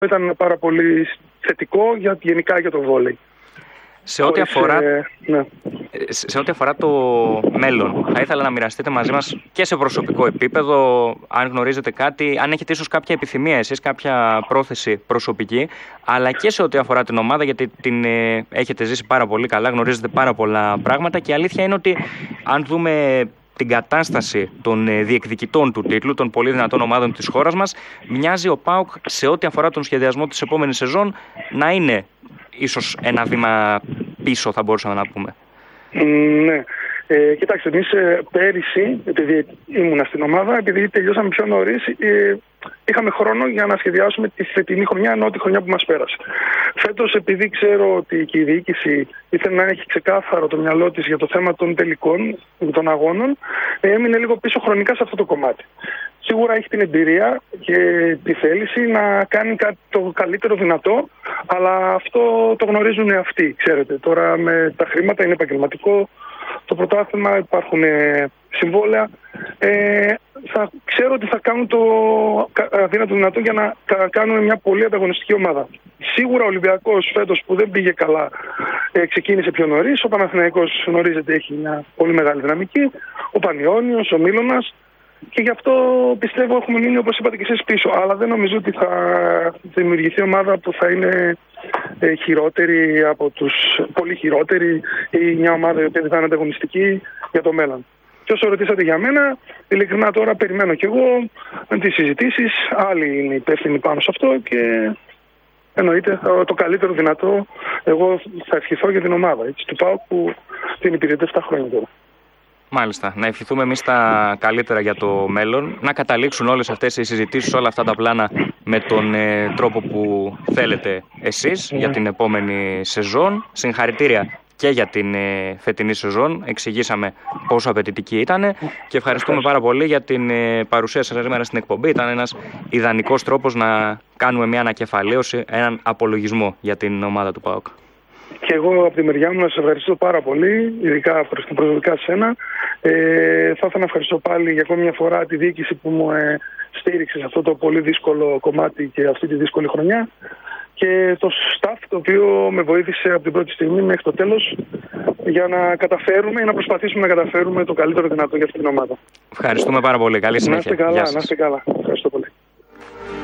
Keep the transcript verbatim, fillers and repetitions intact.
ήταν πάρα πολύ θετικό για, γενικά για το βόλεϊ. Σε ό,τι, αφορά... ε, ναι. σε ό,τι αφορά το μέλλον, θα ήθελα να μοιραστείτε μαζί μας και σε προσωπικό επίπεδο, αν γνωρίζετε κάτι, αν έχετε ίσως κάποια επιθυμία εσείς, κάποια πρόθεση προσωπική, αλλά και σε ό,τι αφορά την ομάδα, γιατί την ε, έχετε ζήσει πάρα πολύ καλά, γνωρίζετε πάρα πολλά πράγματα και η αλήθεια είναι ότι αν δούμε την κατάσταση των διεκδικητών του τίτλου, των πολύ δυνατών ομάδων της χώρας μας, μοιάζει ο ΠΑΟΚ σε ό,τι αφορά τον σχεδιασμό της επόμενης σεζόν να είναι ίσως ένα βήμα πίσω, θα μπορούσαμε να πούμε. Mm, ναι. Ε, κοιτάξτε, εμείς ε, πέρυσι, επειδή ήμουνα στην ομάδα, επειδή τελειώσαμε πιο νωρίς, ε, είχαμε χρόνο για να σχεδιάσουμε τη φετινή χρονιά, ενώ τη χρονιά που μας πέρασε. Φέτος, επειδή ξέρω ότι και η διοίκηση ήθελε να έχει ξεκάθαρο το μυαλό της για το θέμα των τελικών, των αγώνων, ε, έμεινε λίγο πίσω χρονικά σε αυτό το κομμάτι. Σίγουρα έχει την εμπειρία και τη θέληση να κάνει κάτι το καλύτερο δυνατό, αλλά αυτό το γνωρίζουν αυτοί, ξέρετε. Τώρα με τα χρήματα είναι επαγγελματικό, το πρωτάθλημα, υπάρχουν συμβόλαια. Ε, θα ξέρω ότι θα κάνουν το αδύνατο δυνατό για να κάνουμε μια πολύ ανταγωνιστική ομάδα. Σίγουρα ο Ολυμπιακός φέτος που δεν πήγε καλά ε, ξεκίνησε πιο νωρίς. Ο Παναθηναϊκός γνωρίζετε έχει μια πολύ μεγάλη δυναμική. Ο Πανιώνιος, ο Μίλωνας. Και γι' αυτό πιστεύω έχουμε μείνει, όπως είπατε και εσείς, πίσω. Αλλά δεν νομίζω ότι θα δημιουργηθεί ομάδα που θα είναι ε, χειρότερη από τους πολύ χειρότεροι ή μια ομάδα η οποία θα είναι ανταγωνιστική για το μέλλον. Και όσο ρωτήσατε για μένα, ειλικρινά τώρα περιμένω κι εγώ τις συζητήσεις. Άλλοι είναι υπεύθυνοι πάνω σε αυτό και εννοείται το καλύτερο δυνατό. Εγώ θα ευχηθώ για την ομάδα έτσι, του ΠΑΟΚ που την υπηρετεί επτά χρόνια τώρα. Μάλιστα. Να ευχηθούμε εμείς τα καλύτερα για το μέλλον. Να καταλήξουν όλες αυτές οι συζητήσεις, όλα αυτά τα πλάνα με τον ε, τρόπο που θέλετε εσείς mm. για την επόμενη σεζόν. Συγχαρητήρια και για την ε, φετινή σεζόν. Εξηγήσαμε πόσο απαιτητική ήταν και ευχαριστούμε πάρα πολύ για την ε, παρουσία σας σήμερα στην εκπομπή. Ήταν ένας ιδανικός τρόπος να κάνουμε μια ανακεφαλαίωση, έναν απολογισμό για την ομάδα του ΠΑΟΚ. Και εγώ από τη μεριά μου να σας ευχαριστώ πάρα πολύ, ειδικά προς την προσωπικά σένα. Ε, θα ήθελα να ευχαριστώ πάλι για ακόμη μια φορά τη διοίκηση που μου ε, στήριξε σε αυτό το πολύ δύσκολο κομμάτι και αυτή τη δύσκολη χρονιά. Και το staff το οποίο με βοήθησε από την πρώτη στιγμή μέχρι το τέλος για να καταφέρουμε ή να προσπαθήσουμε να καταφέρουμε το καλύτερο δυνατό για αυτή την ομάδα. Ευχαριστούμε πάρα πολύ. Καλή συνέχεια. Να είστε καλά, να είστε καλά. Ευχαριστώ πολύ.